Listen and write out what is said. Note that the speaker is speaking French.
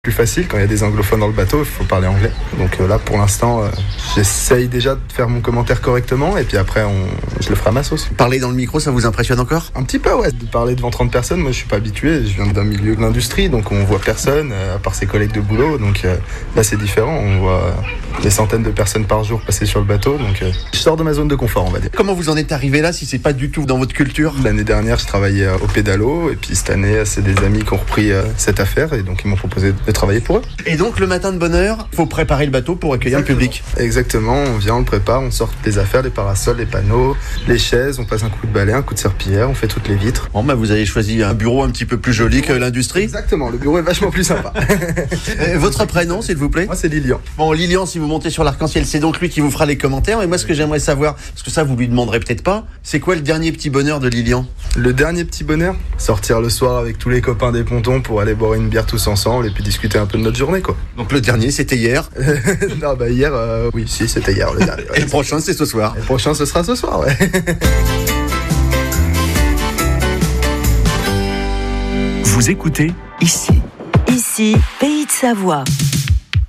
Plus facile, quand il y a des anglophones dans le bateau, il faut parler anglais. Donc là, pour l'instant, j'essaye déjà de faire mon commentaire correctement et puis après, je le ferai à ma sauce. Parler dans le micro, ça vous impressionne encore ? Un petit peu, ouais. De parler devant 30 personnes, moi je suis pas habitué. Je viens d'un milieu de l'industrie, donc on voit personne, à part ses collègues de boulot. Donc là, c'est différent. On voit des centaines de personnes par jour passer sur le bateau. Donc je sors de ma zone de confort, on va dire. Comment vous en êtes arrivé là si c'est pas du tout dans votre culture ? L'année dernière, je travaillais au pédalo et puis cette année, c'est des amis qui ont repris cette affaire et donc ils m'ont proposé de travailler pour eux. Et donc le matin de bonne heure, il faut préparer le bateau pour accueillir le public. Exactement, on vient, on le prépare, on sort les affaires, les parasols, les panneaux, les chaises, on passe un coup de balai, un coup de serpillière, on fait toutes les vitres. Bon, vous avez choisi un bureau un petit peu plus joli que l'industrie. Exactement, le bureau est vachement plus sympa. Votre prénom, s'il vous plaît ? Moi, c'est Lilian. Bon, Lilian, si vous montez sur l'arc-en-ciel, c'est donc lui qui vous fera les commentaires. Et moi, ce que j'aimerais savoir, parce que ça, vous lui demanderez peut-être pas, c'est quoi le dernier petit bonheur de Lilian ? Le dernier petit bonheur ? Sortir le soir avec tous les copains des pontons pour aller boire une bière tous ensemble et puis discuter un peu de notre journée, quoi. Donc le dernier, c'était hier. Non, hier, oui, si, c'était hier le dernier. Ouais. Et le prochain, c'est ce soir. Le prochain, ce sera ce soir, ouais. Vous écoutez Ici. Ici, Pays de Savoie.